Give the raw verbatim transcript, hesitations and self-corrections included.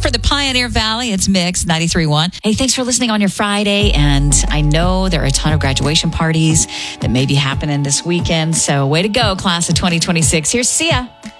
For the Pioneer Valley, it's Mix ninety-three point one. Hey, thanks for listening on your Friday. And I know there are a ton of graduation parties that may be happening this weekend. So way to go, class of twenty twenty-six. Here's Sia.